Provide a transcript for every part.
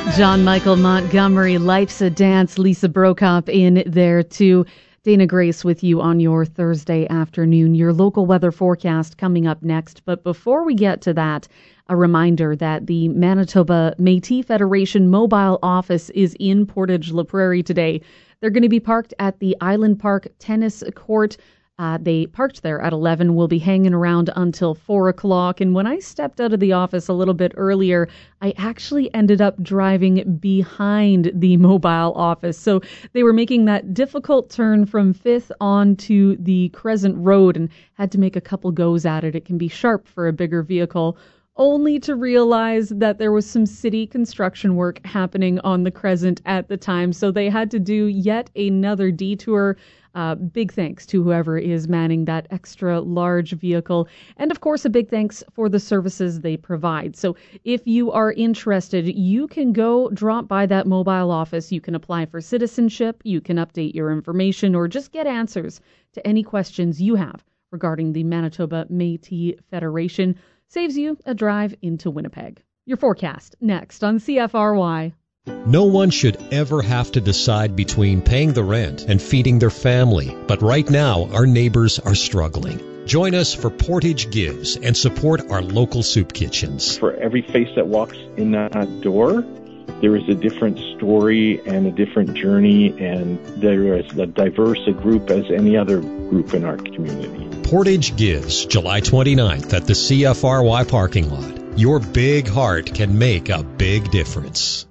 John Michael Montgomery, Life's a Dance, Lisa Brokop in there too. Dana Grace with you on your Thursday afternoon. Your local weather forecast coming up next. But before we get to that, a reminder that the Manitoba Métis Federation mobile office is in Portage La Prairie today. They're going to be parked at the Island Park Tennis Court. They parked there at 11, will be hanging around until 4 o'clock. And when I stepped out of the office a little bit earlier, I actually ended up driving behind the mobile office. So they were making that difficult turn from 5th onto the Crescent Road and had to make a couple goes at it. It can be sharp for a bigger vehicle, only to realize that there was some city construction work happening on the Crescent at the time. So they had to do yet another detour. Big thanks to whoever is manning that extra large vehicle. And of course, a big thanks for the services they provide. So if you are interested, you can go drop by that mobile office. You can apply for citizenship. You can update your information or just get answers to any questions you have regarding the Manitoba Métis Federation. Saves you a drive into Winnipeg. Your forecast next on CFRY. No one should ever have to decide between paying the rent and feeding their family. But right now, our neighbors are struggling. Join us for Portage Gives and support our local soup kitchens. For every face that walks in that door, there is a different story and a different journey, and there is as diverse a group as any other group in our community. Portage Gives, July 29th at the CFRY parking lot. Your big heart can make a big difference.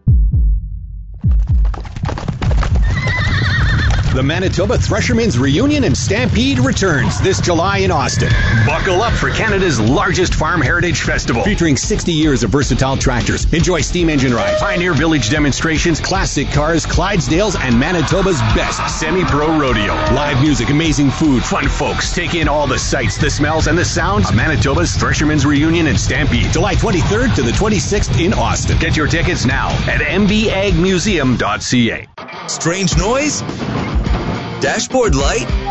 The Manitoba Threshermen's Reunion and Stampede returns this July in Austin. Buckle up for Canada's largest farm heritage festival. Featuring 60 years of versatile tractors. Enjoy steam engine rides, Pioneer Village demonstrations, classic cars, Clydesdales, and Manitoba's best semi-pro rodeo. Live music, amazing food, fun folks. Take in all the sights, the smells, and the sounds of Manitoba's Threshermen's Reunion and Stampede. July 23rd to the 26th in Austin. Get your tickets now at mbagmuseum.ca. Strange noise? Dashboard light?